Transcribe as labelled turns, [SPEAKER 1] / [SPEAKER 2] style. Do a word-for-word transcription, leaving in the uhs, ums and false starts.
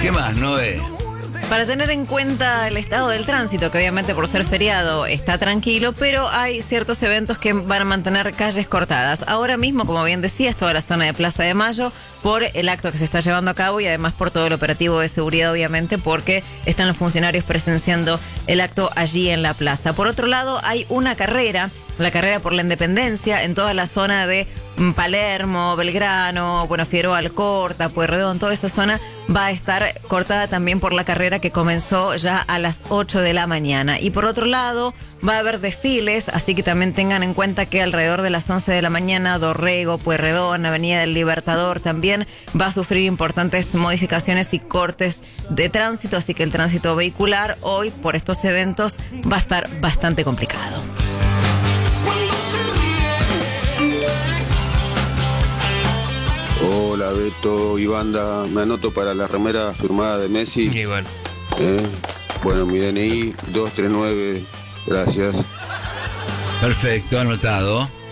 [SPEAKER 1] ¿Qué más, Noé?
[SPEAKER 2] Para tener en cuenta el estado del tránsito, que obviamente por ser feriado está tranquilo, pero hay ciertos eventos que van a mantener calles cortadas. Ahora mismo, como bien decías, toda la zona de Plaza de Mayo, por el acto que se está llevando a cabo y además por todo el operativo de seguridad, obviamente, porque están los funcionarios presenciando el acto allí en la plaza. Por otro lado, hay una carrera, la carrera por la independencia, en toda la zona de Palermo, Belgrano, bueno, Figueroa Alcorta, Pueyrredón, toda esa zona va a estar cortada también por la carrera que comenzó ya a las ocho de la mañana. Y por otro lado, va a haber desfiles, así que también tengan en cuenta que alrededor de las once de la mañana, Dorrego, Pueyrredón, Avenida del Libertador también va a sufrir importantes modificaciones y cortes de tránsito, así que el tránsito vehicular hoy por estos eventos va a estar bastante complicado.
[SPEAKER 3] Hola Beto y banda, me anoto para la remera firmada de Messi.
[SPEAKER 1] Y bueno.
[SPEAKER 3] Eh, bueno, mi D N I dos tres nueve, gracias.
[SPEAKER 1] Perfecto, anotado.